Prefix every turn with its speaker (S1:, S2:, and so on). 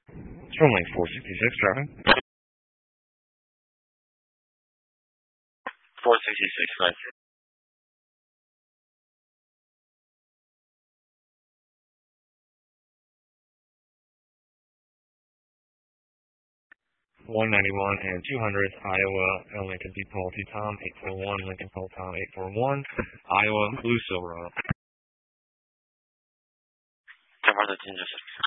S1: Runway 466 traffic. 466, nice. 191 and 200, Iowa, Lincoln Depot, Tom 841, Lincoln Pole Tom 841, Iowa, Blue Silver. 10 13, just